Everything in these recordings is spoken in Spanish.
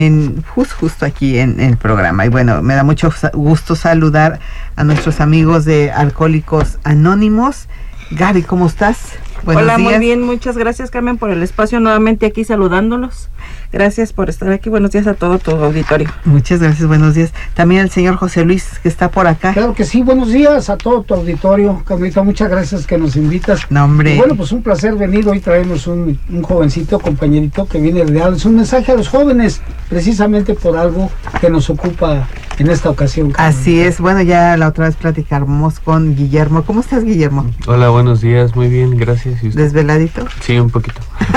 Justo aquí en el programa. Y bueno, me da mucho gusto saludar a nuestros amigos de Alcohólicos Anónimos. Gaby, ¿cómo estás? Buenos Hola, días. muy bien, muchas gracias, Carmen, por el espacio, nuevamente aquí saludándolos. Gracias por estar aquí, buenos días a todo tu auditorio. Muchas gracias, buenos días. También el señor José Luis, que está por acá. Claro que sí, buenos días a todo tu auditorio, Carlita, muchas gracias que nos invitas. No, hombre. Y bueno, pues un placer venir, hoy traemos un jovencito, compañerito, que viene a darles un mensaje a los jóvenes, precisamente por algo que nos ocupa en esta ocasión, Carlita. Así es, bueno, ya la otra vez platicamos con Guillermo. ¿Cómo estás, Guillermo? Hola, buenos días, muy bien, gracias. ¿Y usted? ¿Desveladito? Sí, un poquito.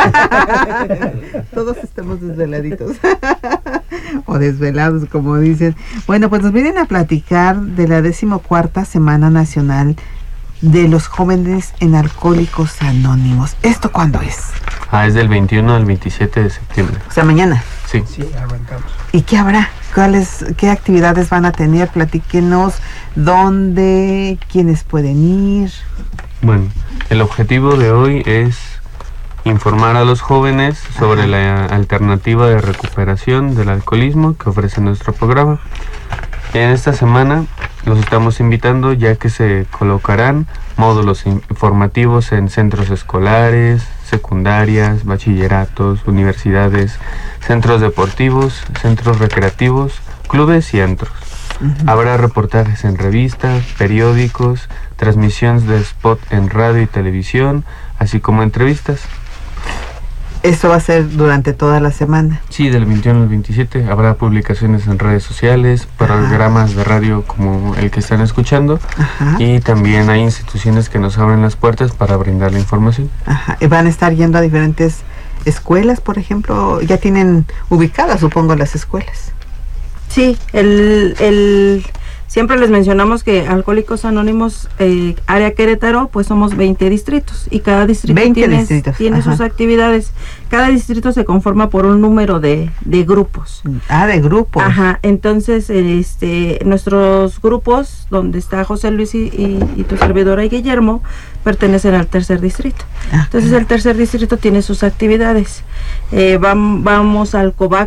Todos estamos desveladitos o desvelados, como dicen. Bueno, pues nos vienen a platicar de la 14ª Semana Nacional de los Jóvenes en Alcohólicos Anónimos. ¿Esto cuándo es? Es del 21 al 27 de septiembre. O sea, mañana. Sí. Sí, arrancamos. ¿Y qué habrá? ¿Qué actividades van a tener? Platíquenos dónde, quiénes pueden ir. Bueno, el objetivo de hoy es informar a los jóvenes sobre la alternativa de recuperación del alcoholismo que ofrece nuestro programa. En esta semana los estamos invitando ya que se colocarán módulos informativos en centros escolares, secundarias, bachilleratos, universidades, centros deportivos, centros recreativos, clubes y antros. Habrá reportajes en revistas, periódicos, transmisiones de spot en radio y televisión, así como entrevistas. ¿Esto va a ser durante toda la semana? Sí, del 21 al 27 habrá publicaciones en redes sociales, programas de radio como el que están escuchando. Ajá. Y también hay instituciones que nos abren las puertas para brindar la información. Ajá. ¿Y van a estar yendo a diferentes escuelas, por ejemplo? Ya tienen ubicadas, supongo, las escuelas. Sí, siempre les mencionamos que Alcohólicos Anónimos, área Querétaro, pues somos 20 distritos y cada distrito tiene sus actividades. Cada distrito se conforma por un número de grupos. De grupos. Ajá, entonces nuestros grupos, donde está José Luis y tu servidora y Guillermo, pertenecen al tercer distrito. Entonces el tercer distrito tiene sus actividades. Vamos al COVAC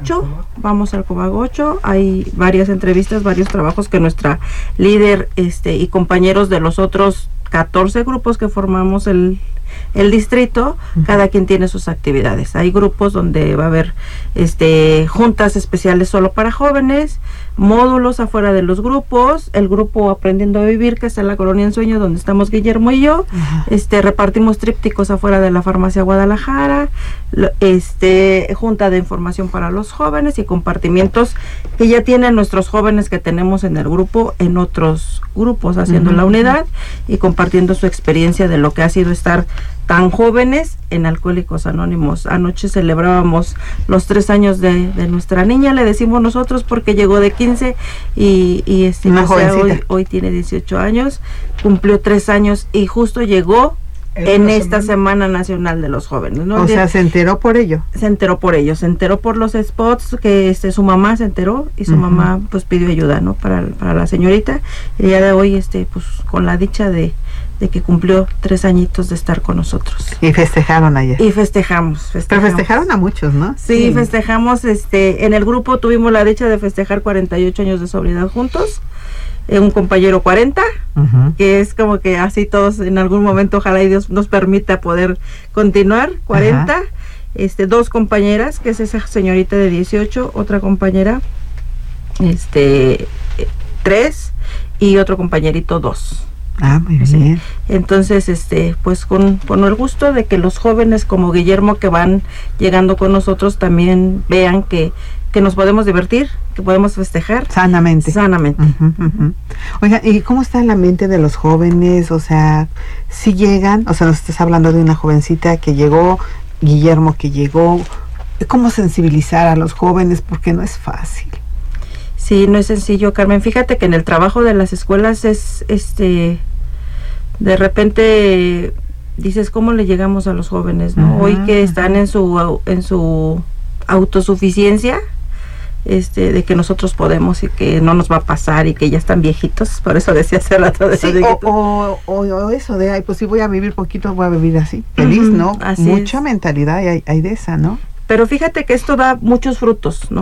8, hay varias entrevistas, varios trabajos que nuestra líder y compañeros de los otros 14 grupos que formamos el distrito, cada quien tiene sus actividades. Hay grupos donde va a haber juntas especiales solo para jóvenes, módulos afuera de los grupos, el grupo Aprendiendo a Vivir, que está en la Colonia Ensueño, donde estamos Guillermo y yo. Repartimos trípticos afuera de la Farmacia Guadalajara, junta de información para los jóvenes y compartimientos que ya tienen nuestros jóvenes que tenemos en el grupo, en otros grupos, haciendo la unidad y compartiendo su experiencia de lo que ha sido estar tan jóvenes en Alcohólicos Anónimos. Anoche celebrábamos los 3 años de nuestra niña, le decimos nosotros porque llegó de 15 y hoy tiene 18 años, cumplió 3 años y justo llegó en esta Semana Nacional de los Jóvenes, ¿no? O sea, ¿se enteró por ello? Se enteró por los spots, que su mamá se enteró y su mamá pues pidió ayuda, ¿no? Para la señorita. El día de hoy, pues con la dicha de que cumplió 3 añitos de estar con nosotros. Y festejaron ayer. Y festejamos. Pero festejaron a muchos, ¿no? Sí, festejamos, en el grupo tuvimos la dicha de festejar 48 años de sobriedad juntos. Un compañero 40, que es como que así todos en algún momento, ojalá y Dios nos permita poder continuar, 40, 2 compañeras, que es esa señorita de 18, otra compañera, 3, y otro compañerito 2. Muy bien. Entonces, pues con el gusto de que los jóvenes como Guillermo que van llegando con nosotros también vean que nos podemos divertir, que podemos festejar sanamente. Oiga, ¿y cómo está la mente de los jóvenes? O sea, si llegan, o sea, nos estás hablando de una jovencita que llegó, Guillermo que llegó, ¿cómo sensibilizar a los jóvenes? Porque no es fácil. Sí, no es sencillo, Carmen. Fíjate que en el trabajo de las escuelas es, de repente dices, ¿cómo le llegamos a los jóvenes, no? Hoy que están en su autosuficiencia, de que nosotros podemos y que no nos va a pasar y que ya están viejitos, por eso decía hace rato de o eso de, pues si voy a vivir poquito, voy a vivir así, feliz, ¿no? Mucha mentalidad hay de esa, ¿no? Pero fíjate que esto da muchos frutos, ¿no?